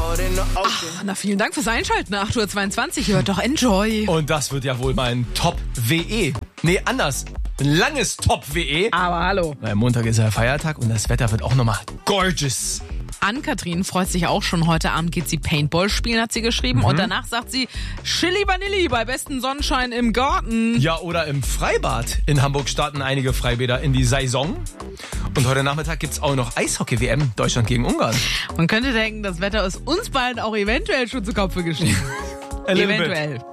Na, vielen Dank fürs Einschalten. 8:22 Uhr. Hört doch Enjoy. Und das wird ja wohl mein Top-WE. Nee, anders. Ein langes Top-WE. Aber hallo. Weil Montag ist ja Feiertag und das Wetter wird auch nochmal gorgeous. Ann-Kathrin freut sich auch schon. Heute Abend geht sie Paintball spielen, hat sie geschrieben. Und danach sagt sie, Chili Vanilli bei bestem Sonnenschein im Garten. Ja, oder im Freibad. In Hamburg starten einige Freibäder in die Saison. Und heute Nachmittag gibt's auch noch Eishockey-WM, Deutschland gegen Ungarn. Man könnte denken, das Wetter ist uns beiden auch eventuell schon zu Kopfe gestiegen. Eventuell.